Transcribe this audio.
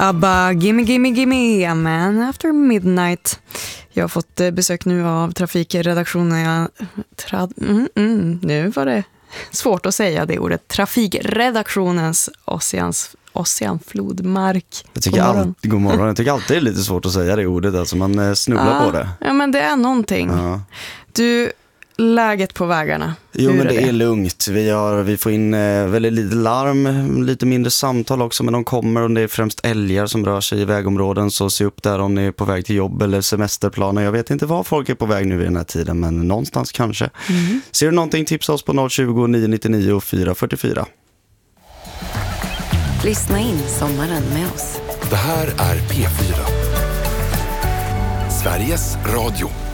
ABBA, gimme, gimme, gimme, a man after midnight. Jag har fått besök nu av trafikredaktionen. Nu var det svårt att säga det ordet. Trafikredaktionens Oceanflodmark. God morgon. Jag tycker alltid det är lite svårt att säga det ordet. Alltså man snubblar på det. Ja, men det är någonting. Ja. Du, läget på vägarna. Jo, men det är lugnt. Vi får in väldigt lite larm, lite mindre samtal också, men de kommer och det är främst älgar som rör sig i vägområden, så se upp där om ni är på väg till jobb eller semesterplaner. Jag vet inte var folk är på väg nu i den här tiden, men någonstans kanske. Ser du någonting, tipsa oss på 020 999 444. Lyssna in sommaren med oss. Det här är P4. Sveriges Radio.